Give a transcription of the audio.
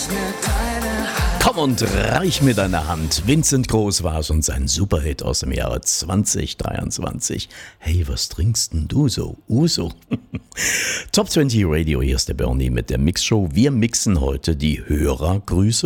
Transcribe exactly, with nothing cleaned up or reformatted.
Komm und reich mir deine Hand. Vincent Groß war es und sein Superhit aus dem Jahre zwanzig dreiundzwanzig. Hey, was trinkst denn du so? Uso. Top zwanzig Radio, hier ist der Bernie mit der Mixshow. Wir mixen heute die Hörergrüße